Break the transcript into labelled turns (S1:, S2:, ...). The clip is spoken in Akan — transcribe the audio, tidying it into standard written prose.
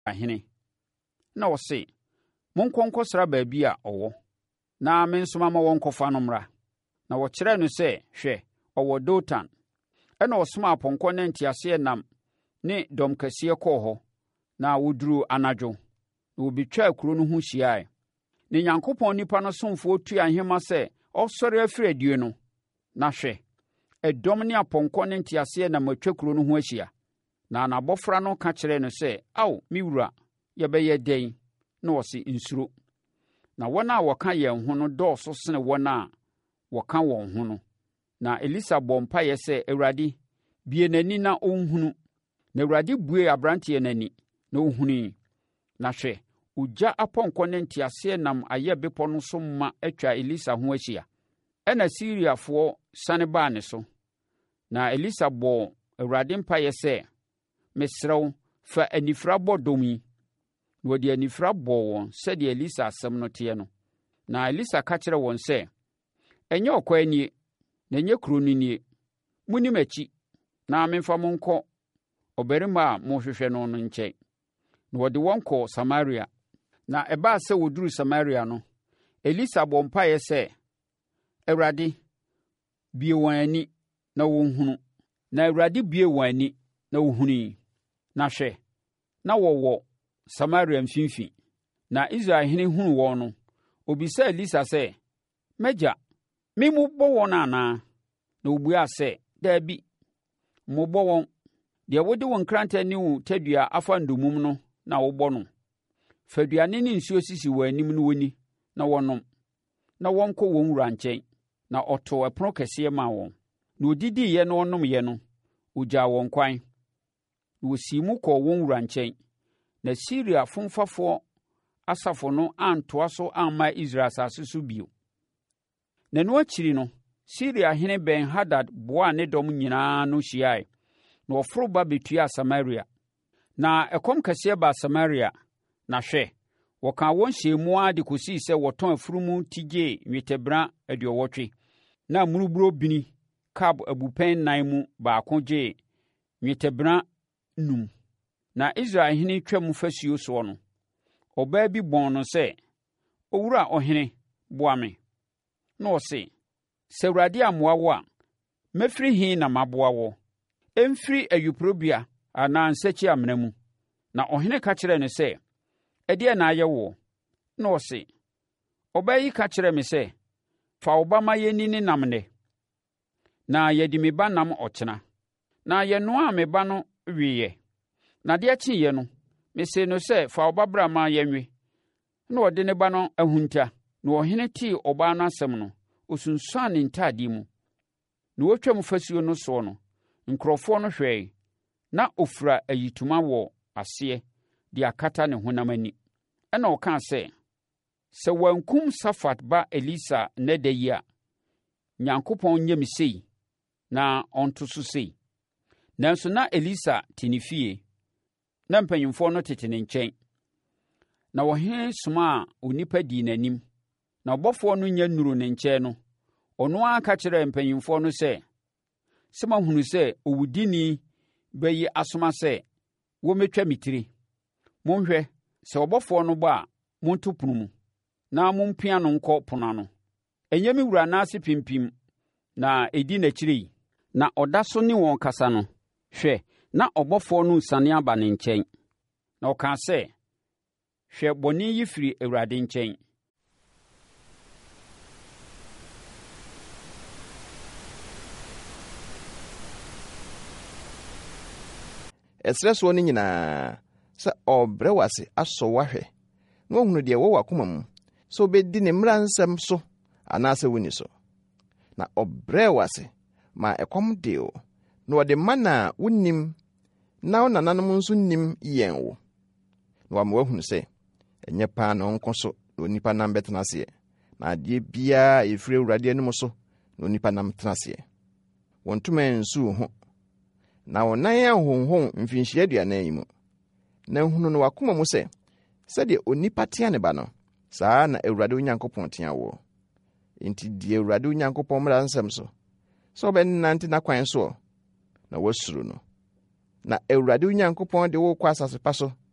S1: ahene. Na ɔse, monkɔnkɔsra baabi a ɔwɔ, na me nso mama wɔnkɔfa no mmra. Na wɔkyerɛɛ no sɛ, hwɛ, ɔwɔ Dotan. Ɛna ɔsomaa apɔnkɔ ne nteaseɛnam ne dɔm kɛseɛ kɔɔ hɔ, na wɔduruu anadwo, na wɔbɛtwaa kuro no ho hyiaeɛ. Na Onyankopɔn nipa no somfoɔ tua ahema sɛ ɔsɔre afiri adie no. Na hwɛ, ɛdɔm ne apɔnkɔ ne nteaseɛnam atwa kuro no ho ahyia. Na n'abɔfra no ka kyerɛɛ no sɛ, ao, me wura, yɛbɛyɛ dɛn? Na ɔse, nsuro. Na wɔn a wɔka yɛn ho no dɔɔso sene wɔn a wɔka wɔn ho no. Na Elisa bɔɔ mpaeɛ sɛ, Awurade, bue n'ani na ɔnhunu. Na Awurade buee aberanteɛ n'ani, na ɔhunui. Na hwɛ, ogya apɔnkɔ ne nteaseɛnam ayɛ bepɔ no so ma atwa Elisa ho ahyia. Ɛna Siriafoɔ sane baa ne so. Na Elisa bɔɔ Awurade mpaeɛ sɛ, mesrɛ wo, fa anifira bɔ dɔm yi. Na wɔde anifira bɔɔ wɔn sɛdeɛ Elisa asɛm no teɛ no. Na Elisa ka kyerɛɛ wɔn sɛ, ɛnyɛ ɔkwan nie, na ɛnyɛ kuro no nie. Monim akyi, na memfa mo nkɔ ɔbarima a mohwehwɛ no no nkyɛn. Na wɔde wɔn kɔɔ Samaria. Na ɛbaa sɛ wɔduru Samaria no, Elisa bɔɔ mpaeɛ sɛ, Awurade, bue wɔn ani na wɔnhunu. Na Awurade bue wɔn ani na wɔhunui. Na hwɛ, na wɔwɔ Samaria mfimfini. Na Israelhene hunuu wɔn no, obisaa Elisa sɛ, m'agya, memmobɔ wɔn anaa? Na obuaa sɛ, daabi, mmobɔ wɔn. Deɛ wode wo nkrantɛ ne wo tadua afa ndomum no na wobɔ no. Fa aduane ne nsuo sisi wɔn anim na wɔnni, na wɔnom, na wɔnkɔ wɔn wura nkyɛn. Na ɔtoo ɛpono kɛseɛ maa wɔn. Na ɔdidiiɛ na ɔnomeɛ no, ɔgyaa wɔn kwan. Na wɔsii mu kɔɔ wɔn wura nkyɛn. Na Siria fomfafoɔ asafo no antoa so amma Israel asase so bio. Na ɛno akyiri no, Siriahene Ben-Hadad boaa ne dɔm nyinaa no hyiaeɛ. Na ɔforo ba bɛtuaa Samaria. Na ɛkɔm kɛseɛ baa Samaria. Na hwɛ, wɔkaa wɔn hyɛmu ara de kɔsii sɛ wɔtɔn afurumu ti gyee nnwetɛbena 80. Na mmuruburoo bini kab abupɛn 4 mu baako gyee nnwetɛbena 5. Na Israelhene twam fasuo soɔ no, ɔbaa bi bɔn no sɛ, owura ɔhene, boa me. Na ɔse, sɛ Awurade ammoa wo a, mɛfiri he na maboa wo? Ɛmfiri ayuporobea anaa nsakyiamena mu. Na ɔhene ka kyerɛɛ no sɛ, ɛdeɛ na ayɛ wo? Na ɔse, ɔbaa yi ka kyerɛɛ me sɛ, fa wo ba ma yɛnni ne nam nnɛ, na yɛde me ba nam ɔkyena. Na yɛnoaa me ba no weeɛ. Na adeɛ kyeeɛ no, mesee no sɛ, fa wo ba bra ma yɛnwe. Na ɔde ne ba no ahunta. Na ɔhene tee ɔbaa no asɛm no, ɔsunsuan ne ntadeɛ mu. Na wɔtwam fasuo no soɔ no, nkurɔfoɔ no hwɛe. Na ɔfira ayitoma wɔ aseɛ de akata ne honam ani. Ɛna ɔkaa sɛ, sɛ wankum Safat ba Elisa nnɛ da yi a, Nyankopɔn nyɛ me sei, na ɔnto so sei. Nanso na Elisa te ne fie. Na mpanyimfoɔ no tete ne nkyɛn. Na ɔhene somaa onipa dii n'anim. Na ɔbɔfoɔ no nya nnuru ne nkyɛn no, ɔno ara ka kyerɛɛ mpanyimfoɔ no sɛ, sɛ mahunu sɛ owudini bɛyi asoma sɛ wɔmmɛtwa me tiri. Monhwɛ, sɛ ɔbɔfoɔ no ba a, monto pono mu, na mompia no nkɔ pono ano. Ɛnyɛ me wura anaase pimpim na ɛdi n'akyire yi. Na ɔda so ne wɔn kasa no, hwɛ, na ɔbɔfoɔ no sane aba ne nkyɛn. Na ɔkaa sɛ, hwɛ, bɔne yi firi Awurade nkyɛn.
S2: Ɛsrɛ soɔ no nyinaa sɛ ɔbrɛ wo ase asɔ wahwɛ na ɔhunu deɛ wɔwɔ akoma mu, sɛ wobɛdi ne mmara nsɛm so anaasɛ wonni so. Na ɔbrɛ wo ase ma ɛkɔm de wo, na ɔde mana a wonnim na wo nananom nso nnim yɛn wo. Na wama wahunu sɛ ɛnyɛ paa na ɔnkɔ so na onipa nam bɛtena aseɛ, na adeɛ biara ɛfiri Awurade anim so na onipa nam tena aseɛ. Wɔn ntoma nsuu ho, na wɔn nan ahonhon mfinhyia 40 yi mu. Na hunu no wakoma mu sɛ, sɛdeɛ onipa tea ne ba no, saa na Awurade Onyankopɔn tea wo. Enti die Awurade Onyankopɔn mmara nsɛm so, sɛ ɔbɛnante n'akwan so na wasuro no. Na Awurade Onyankopɔn de wo kɔ asase pa so